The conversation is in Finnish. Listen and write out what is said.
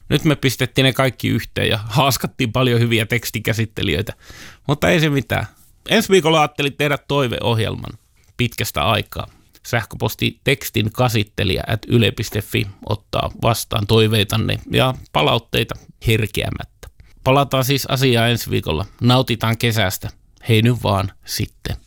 Nyt me pistettiin ne kaikki yhteen ja haaskattiin paljon hyviä tekstikäsittelijöitä, mutta ei se mitään. Ensi viikolla ajattelin tehdä toiveohjelman pitkästä aikaa. Sähköposti tekstinkäsittelijä@yle.fi ottaa vastaan toiveitanne ja palautteita herkeämättä. Palataan siis asiaan ensi viikolla. Nautitaan kesästä. Hei nyt vaan sitten.